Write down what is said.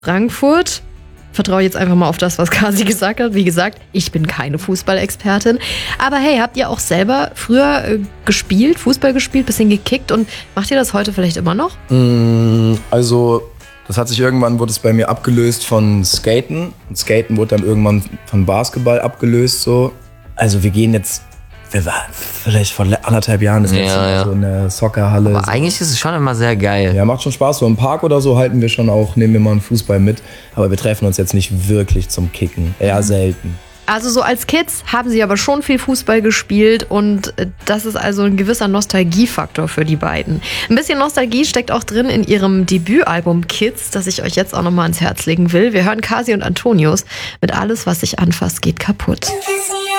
Frankfurt. Vertraue jetzt einfach mal auf das, was Kasi gesagt hat. Wie gesagt, ich bin keine Fußballexpertin. Aber hey, habt ihr auch selber früher Fußball gespielt, bisschen gekickt und macht ihr das heute vielleicht immer noch? Also, das hat sich wurde es bei mir abgelöst von Skaten. Und Skaten wurde dann irgendwann von Basketball abgelöst, so. Also wir waren vielleicht vor 1,5 Jahren das letzte Mal so in der Soccerhalle. Aber eigentlich ist es schon immer sehr geil. Ja, macht schon Spaß. So im Park oder so nehmen wir mal einen Fußball mit. Aber wir treffen uns jetzt nicht wirklich zum Kicken. Eher selten. Also so als Kids haben sie aber schon viel Fußball gespielt und das ist also ein gewisser Nostalgiefaktor für die beiden. Ein bisschen Nostalgie steckt auch drin in ihrem Debütalbum Kids, das ich euch jetzt auch nochmal ans Herz legen will. Wir hören Kasi und Antonius mit Alles, was sich anfasst, geht kaputt.